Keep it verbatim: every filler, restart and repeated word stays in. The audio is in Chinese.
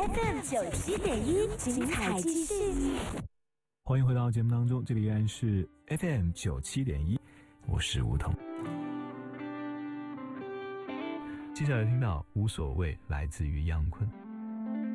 F M 九七点一，精彩继续。 欢迎回到节目当中，这里依然是 F M 九七点一，我是吴桐。接下来听到无所谓，来自于杨坤。